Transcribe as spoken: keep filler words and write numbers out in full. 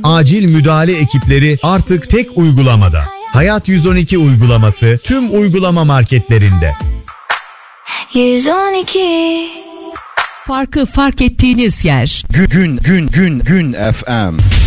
acil müdahale ekipleri artık tek uygulamada. Hayat yüz on iki uygulaması tüm uygulama marketlerinde. yüz on iki Farkı fark ettiğiniz yer. Gün gün gün gün F M.